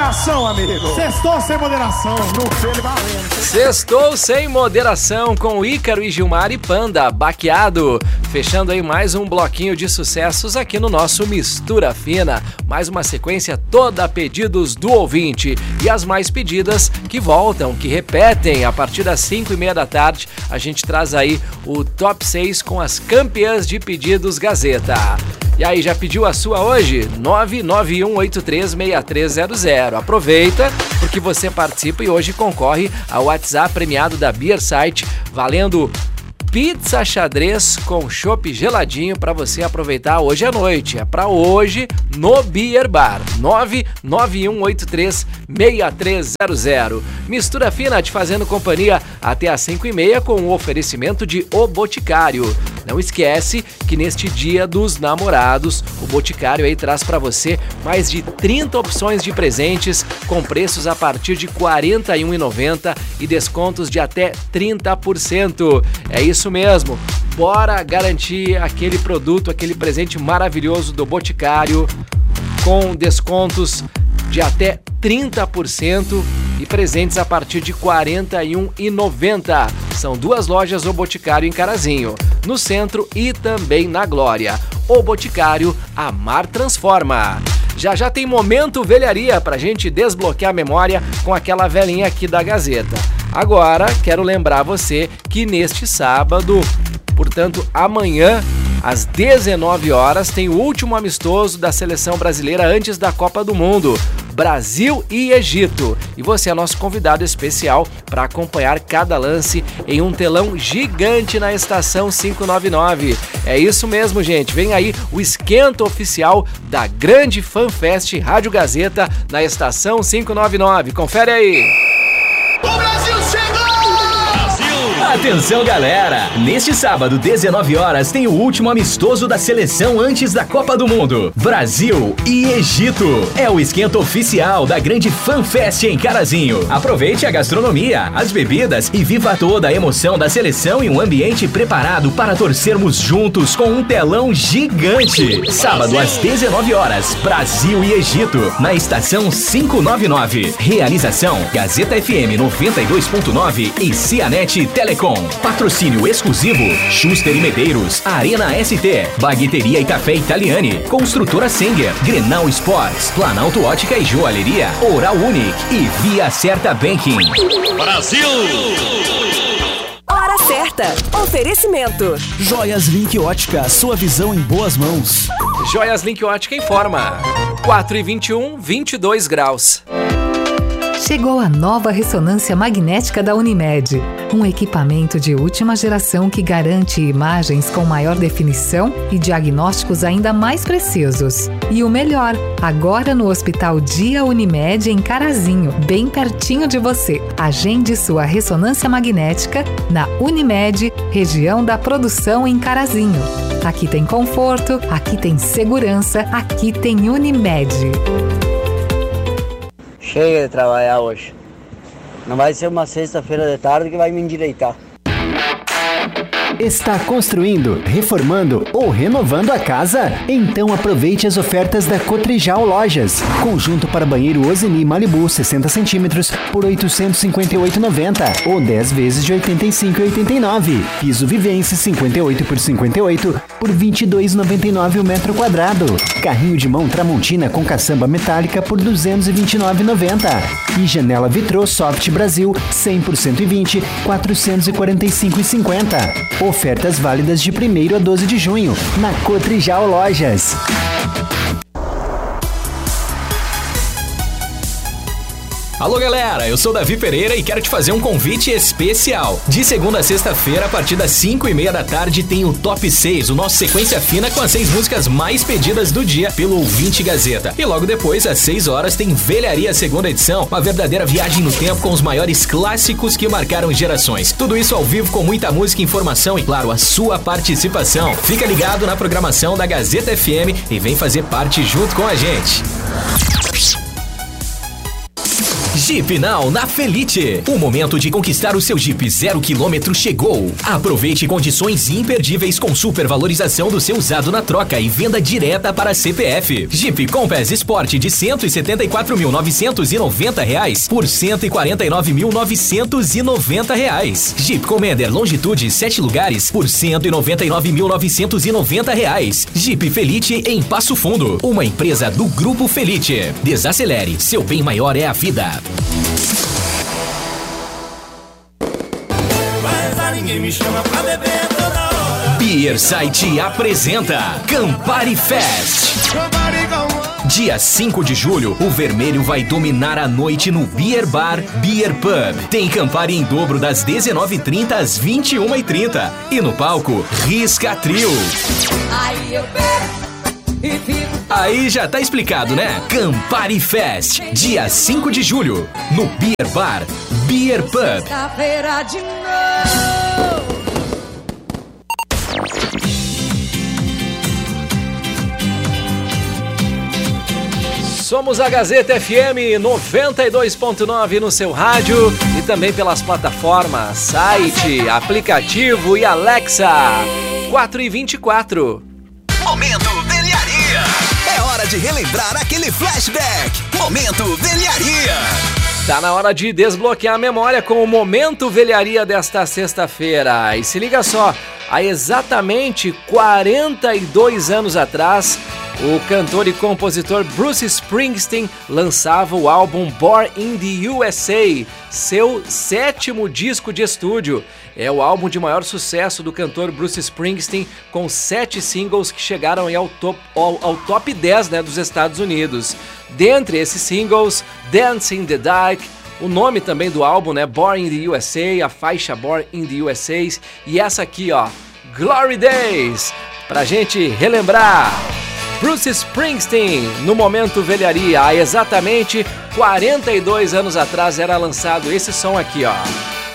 moderação, amigo. Sextou sem moderação. No filho valendo. Sextou sem moderação com Ícaro e Gilmar e Panda, Baqueado. Fechando aí mais um bloquinho de sucessos aqui no nosso Mistura Fina. Mais uma sequência toda a pedidos do ouvinte. E as mais pedidas que voltam, que repetem. A partir das 5:30 da tarde, a gente traz aí o Top 6 com as campeãs de pedidos Gazeta. E aí, já pediu a sua hoje? 991836300. Aproveita, porque você participa e hoje concorre ao WhatsApp premiado da Beer Site, valendo pizza xadrez com chopp geladinho para você aproveitar hoje à noite. É para hoje no Beer Bar. 991836300. Mistura Fina te fazendo companhia até às 5:30 com o oferecimento de O Boticário. Não esquece que neste Dia dos Namorados, o Boticário aí traz para você mais de 30 opções de presentes com preços a partir de R$ 41,90 e descontos de até 30%. É isso mesmo. Bora garantir aquele produto, aquele presente maravilhoso do Boticário com descontos de até 30% e presentes a partir de R$ 41,90. São duas lojas O Boticário em Carazinho, no centro e também na Glória. O Boticário, amar transforma. Já tem Momento Velharia pra gente desbloquear a memória com aquela velhinha aqui da Gazeta. Agora, quero lembrar você que neste sábado, portanto amanhã, às 19 horas, tem o último amistoso da seleção brasileira antes da Copa do Mundo. Brasil e Egito. E você é nosso convidado especial para acompanhar cada lance em um telão gigante na Estação 599. É isso mesmo, gente. Vem aí o esquenta oficial da grande FanFest Rádio Gazeta na Estação 599. Confere aí. O Brasil chegou! Atenção, galera! Neste sábado, 19 horas, tem o último amistoso da seleção antes da Copa do Mundo. Brasil e Egito. É o esquenta oficial da grande FanFest em Carazinho. Aproveite a gastronomia, as bebidas e viva toda a emoção da seleção em um ambiente preparado para torcermos juntos com um telão gigante. Sábado, às 19 horas, Brasil e Egito, na Estação 599. Realização Gazeta FM 92.9 e Cianet Telecom. Patrocínio exclusivo Schuster e Medeiros, Arena ST, Bagueteria e Café Italiani, Construtora Senger, Grenal Sports, Planalto Ótica e Joalheria, Oral Unique e Via Certa Banking. Brasil! Hora certa. Oferecimento. Joias Link Ótica, sua visão em boas mãos. Joias Link Ótica informa. 4h21, 22 graus. Chegou a nova ressonância magnética da Unimed, um equipamento de última geração que garante imagens com maior definição e diagnósticos ainda mais precisos. E o melhor, agora no Hospital Dia Unimed em Carazinho, bem pertinho de você. Agende sua ressonância magnética na Unimed, região da produção em Carazinho. Aqui tem conforto, aqui tem segurança, aqui tem Unimed. Chega de trabalhar hoje. Não vai ser uma sexta-feira de tarde que vai me endireitar. Está construindo, reformando ou renovando a casa? Então aproveite as ofertas da Cotrijal Lojas. Conjunto para banheiro Ozeni Malibu 60 cm por R$ 858,90 ou 10 vezes de R$ 85,89. Piso Vivence 58 por 58 por R$ 22,99 o metro quadrado. Carrinho de mão Tramontina com caçamba metálica por R$ 229,90. E janela Vitrô Soft Brasil 100 por 120 R$ 445,50. Ofertas válidas de 1º a 12 de junho, na Cotrijal Lojas. Alô, galera, eu sou Davi Pereira e quero te fazer um convite especial. De segunda a sexta-feira, a partir das 5:30 da tarde, tem o Top 6, o nosso Sequência Fina com as 6 músicas mais pedidas do dia pelo ouvinte Gazeta. E logo depois, às 6 horas, tem Velharia segunda edição, uma verdadeira viagem no tempo com os maiores clássicos que marcaram gerações. Tudo isso ao vivo com muita música, informação e, claro, a sua participação. Fica ligado na programação da Gazeta FM e vem fazer parte junto com a gente. Jeep Now na Felite. O momento de conquistar o seu Jeep 0 km chegou. Aproveite condições imperdíveis com supervalorização do seu usado na troca e venda direta para CPF. Jeep Compass Sport de R$ 174.990 por R$ 149.990. Jeep Commander Longitude 7 lugares por R$ 199.990. Jeep Felite em Passo Fundo, uma empresa do Grupo Felite. Desacelere, seu bem maior é a vida. Ninguém me chama pra beber toda hora. Beer Site apresenta Campari Fest. Dia 5 de julho, o vermelho vai dominar a noite no Beer Bar, Beer Pub. Tem Campari em dobro das 19h30 às 21h30. E no palco, Risca Trio. Aí eu bebo e fico. Aí já tá explicado, né? Campari Fest, dia 5 de julho, no Beer Bar, Beer Pub. Sexta-feira de novo. Somos a Gazeta FM 92.9 no seu rádio e também pelas plataformas, site, aplicativo e Alexa. 4h24. Momento Velharia. É hora de relembrar aquele flashback. Momento Velharia. Tá na hora de desbloquear a memória com o Momento Velharia desta sexta-feira. E se liga só, há exatamente 42 anos atrás, o cantor e compositor Bruce Springsteen lançava o álbum Born in the USA, seu 7º disco de estúdio. É o álbum de maior sucesso do cantor Bruce Springsteen, com 7 singles que chegaram ao top 10, né, dos Estados Unidos. Dentre esses singles, Dance in the Dark, o nome também do álbum, né, Born in the USA, a faixa Born in the USA, e essa aqui, ó, Glory Days, pra gente relembrar. Bruce Springsteen, no Momento Velharia, há exatamente 42 anos atrás era lançado esse som aqui, ó.